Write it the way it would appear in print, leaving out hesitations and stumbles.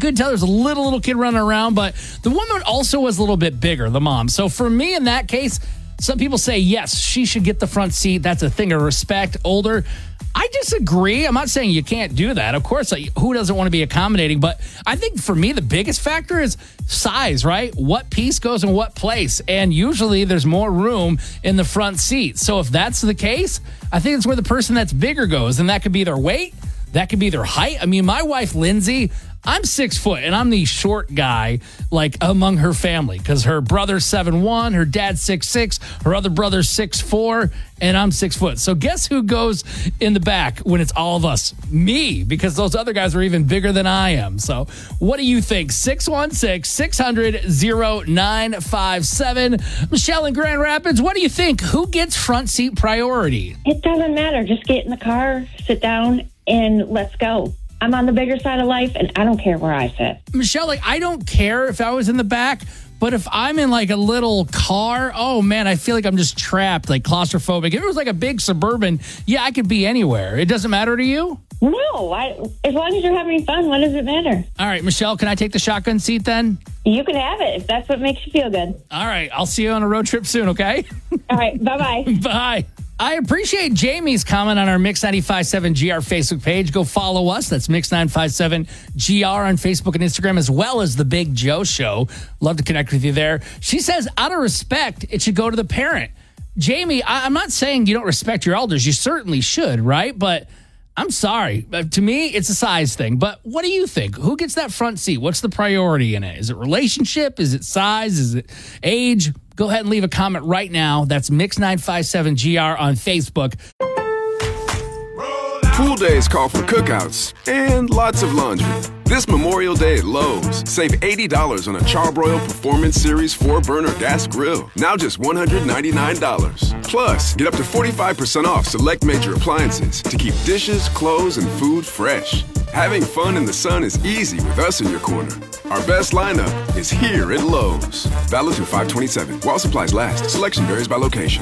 could tell there's a little kid running around, but the woman also was a little bit bigger, the mom. So for me in that case, some people say, yes, she should get the front seat. That's a thing of respect. Older. I disagree. I'm not saying you can't do that. Of course, who doesn't want to be accommodating? But I think for me, the biggest factor is size, right? What piece goes in what place? And usually there's more room in the front seat. So if that's the case, I think it's where the person that's bigger goes. And that could be their weight. That could be their height. I mean, my wife, Lindsay, I'm 6 foot and I'm the short guy, like among her family, because her brother's 7'1", her dad's 6'6", her other brother's 6'4", and I'm 6 foot. So guess who goes in the back when it's all of us? Me, because those other guys are even bigger than I am. So what do you think? 616-600-0957. Michelle in Grand Rapids, what do you think? Who gets front seat priority? It doesn't matter. Just get in the car, sit down, and let's go. I'm on the bigger side of life, and I don't care where I sit. Michelle, I don't care if I was in the back, but if I'm in a little car, oh man, I feel like I'm just trapped, claustrophobic. If it was a big Suburban, yeah, I could be anywhere. It doesn't matter to you? No, as long as you're having fun, what does it matter? All right, Michelle, can I take the shotgun seat then? You can have it if that's what makes you feel good. All right, I'll see you on a road trip soon, okay? All right, bye-bye. Bye. I appreciate Jamie's comment on our Mix 95.7 GR Facebook page. Go follow us. That's Mix 957 GR on Facebook and Instagram, as well as The Big Joe Show. Love to connect with you there. She says, out of respect, it should go to the parent. Jamie, I'm not saying you don't respect your elders. You certainly should, right? But I'm sorry. To me, it's a size thing. But what do you think? Who gets that front seat? What's the priority in it? Is it relationship? Is it size? Is it age? Go ahead and leave a comment right now. That's Mix 957 GR on Facebook. Pool days call for cookouts and lots of laundry. This Memorial Day at Lowe's, save $80 on a Charbroil Performance Series 4-burner gas grill. Now just $199. Plus, get up to 45% off select major appliances to keep dishes, clothes, and food fresh. Having fun in the sun is easy with us in your corner. Our best lineup is here at Lowe's. Valid through 5/27. While supplies last. Selection varies by location.